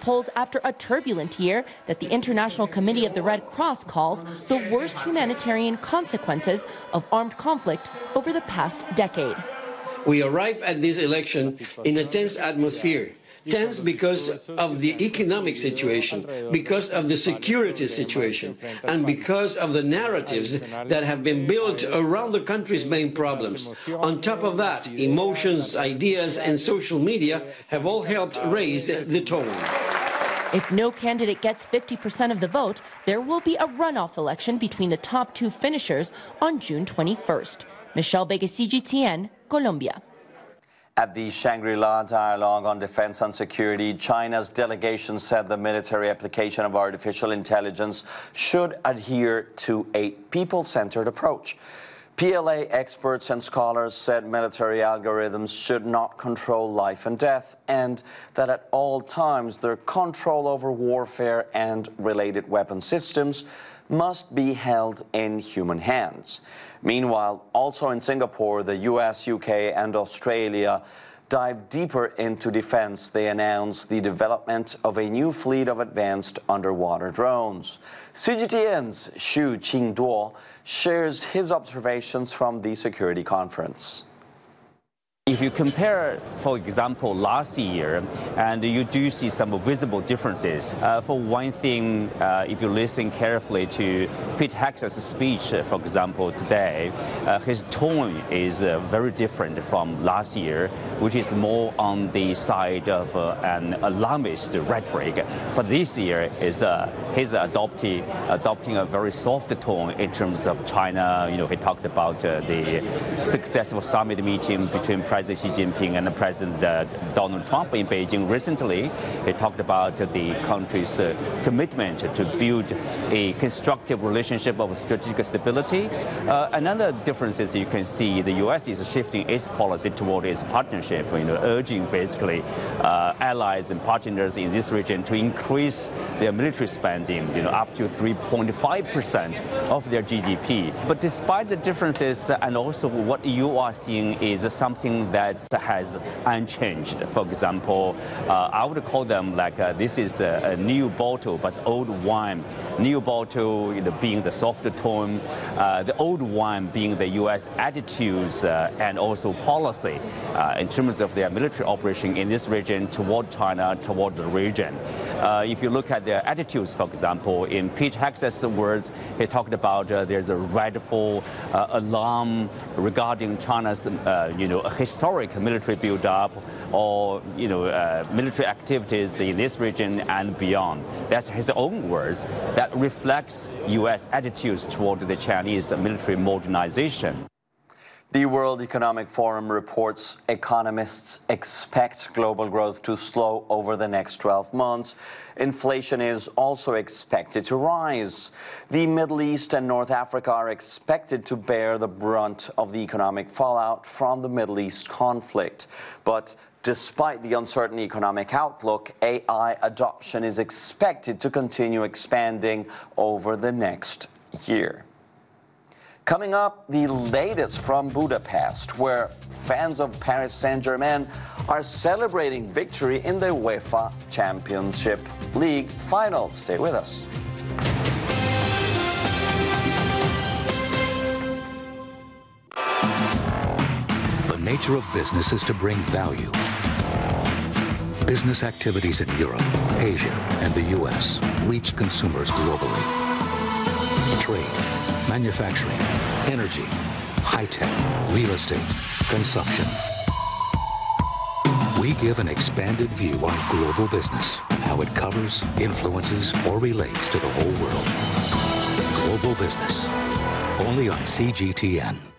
polls after a turbulent year that the International Committee of the Red Cross calls the worst humanitarian consequences of armed conflict over the past decade. We arrive at this election in a tense atmosphere. Tense because of the economic situation, because of the security situation, and because of the narratives that have been built around the country's main problems. On top of that, emotions, ideas, and social media have all helped raise the tone. If no candidate gets 50% of the vote, there will be a runoff election between the top two finishers on June 21st. Michelle Vega, CGTN, Colombia. At the Shangri-La Dialogue on Defense and Security, China's delegation said the military application of artificial intelligence should adhere to a people-centered approach. PLA experts and scholars said military algorithms should not control life and death, and that at all times their control over warfare and related weapon systems must be held in human hands. Meanwhile, also in Singapore, the US, UK, and Australia dive deeper into defense. They announced the development of a new fleet of advanced underwater drones. CGTN's Xu Qingduo shares his observations from the security conference. If you compare, for example, last year, and you do see some visible differences. For one thing, if you listen carefully to Pete Hegseth's speech, for example, today, his tone is very different from last year, which is more on the side of an alarmist rhetoric. But this year is he's adopting a very soft tone in terms of China. You know, he talked about the successful summit meeting between President Xi Jinping and President Donald Trump in Beijing recently. He talked about the country's commitment to build a constructive relationship of strategic stability. Another difference is you can see the U.S. is shifting its policy toward its partnership, urging basically allies and partners in this region to increase their military spending, up to 3.5% of their GDP. But despite the differences, and also what you are seeing is something that has unchanged. For example, I would call them like this is a new bottle, but old wine. New bottle being the softer tone, the old wine being the U.S. attitudes and also policy in terms of their military operation in this region toward China, toward the region. If you look at their attitudes, for example, in Pete Hegseth's words, he talked about there's a rightful alarm regarding China's, historic military build-up or, military activities in this region and beyond. That's his own words. That reflects U.S. attitudes toward the Chinese military modernization. The World Economic Forum reports economists expect global growth to slow over the next 12 months. Inflation is also expected to rise. The Middle East and North Africa are expected to bear the brunt of the economic fallout from the Middle East conflict. But despite the uncertain economic outlook, AI adoption is expected to continue expanding over the next year. Coming up, the latest from Budapest, where fans of Paris Saint-Germain are celebrating victory in the UEFA Championship League final. Stay with us. The nature of business is to bring value. Business activities in Europe, Asia, and the U.S. reach consumers globally. Trade, manufacturing, energy, high-tech, real estate, consumption. We give an expanded view on global business, how it covers, influences, or relates to the whole world. Global business, only on CGTN.